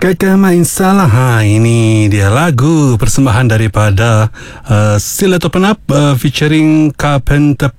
Kakak main salah. Ini dia lagu persembahan daripada Sila Topenap featuring Carpenter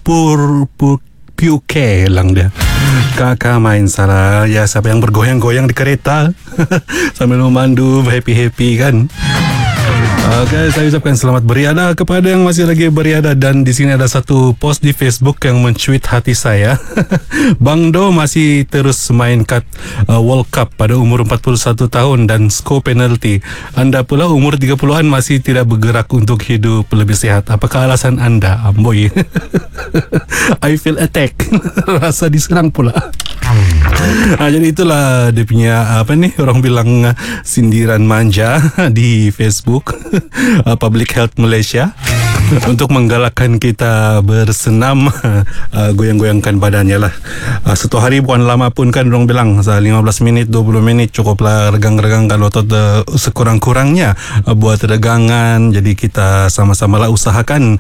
PUK lang dia. Kakak main salah. Ya, siapa yang bergoyang-goyang di kereta sambil memandu happy-happy kan. Okay, saya ucapkan selamat beriadah kepada yang masih lagi beriadah. Dan di sini ada satu post di Facebook yang mencuit hati saya. Bang Do masih terus main kad World Cup pada umur 41 tahun dan skor penalti. Anda pula umur 30-an masih tidak bergerak untuk hidup lebih sehat. Apakah alasan anda? Amboi. I feel attack. Rasa diserang pula. Jadi itulah dia punya orang bilang sindiran manja di Facebook. Public Health Malaysia untuk menggalakkan kita bersenam, goyang-goyangkan badannya lah. Satu hari bukan lama pun kan orang bilang 15 minit 20 minit cukuplah regang-regangkan otot sekurang-kurangnya buat regangan. Jadi kita sama-sama lah usahakan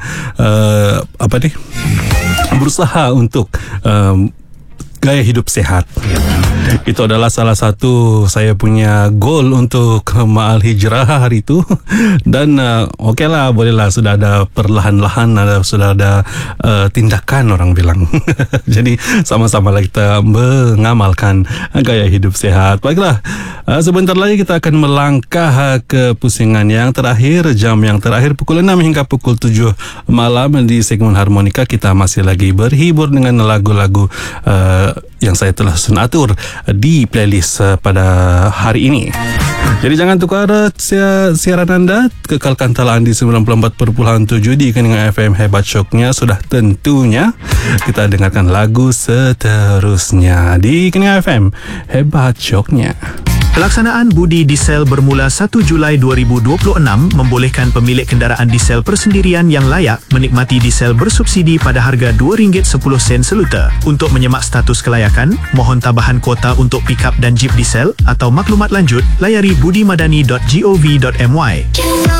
berusaha untuk gaya hidup sehat. Itu adalah salah satu saya punya goal untuk Ma'al Hijrah hari itu. Dan okey lah, bolehlah, sudah ada perlahan-lahan, sudah ada tindakan orang bilang. Jadi sama-sama lah kita mengamalkan gaya hidup sehat. Baiklah, sebentar lagi kita akan melangkah ke pusingan yang terakhir, jam yang terakhir pukul 6 hingga pukul 7 malam. Di segmen Harmonika kita masih lagi berhibur dengan lagu-lagu yang saya telah susun atur di playlist pada hari ini. Jadi jangan tukar siaran anda, kekalkan talaan di 94.7 di Keningan FM Hebat Shocknya. Sudah tentunya kita dengarkan lagu seterusnya di Keningan FM Hebat Shocknya. Pelaksanaan budi diesel bermula 1 Julai 2026 membolehkan pemilik kenderaan diesel persendirian yang layak menikmati diesel bersubsidi pada harga RM2.10 seliter. Untuk menyemak status kelayakan, mohon tambahan kuota untuk pickup dan jeep diesel atau maklumat lanjut, layari budimadani.gov.my.